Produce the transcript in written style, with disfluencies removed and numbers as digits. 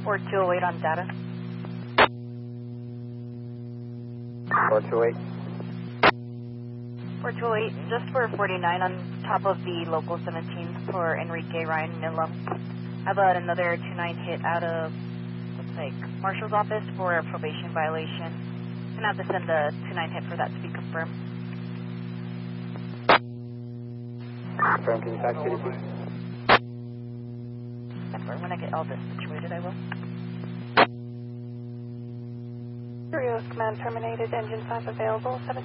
4208 on data. 428. 4208, just for 49 on top of the local 17 for Enrique Ryan Milam. How about another 29 hit out of, looks like, Marshal's office for a probation violation. And I have to send a 29 hit for that to be confirmed. Confirm, can you fax city, please? When I get all this situated, I will. Curios, command terminated, engine 5 available, 7.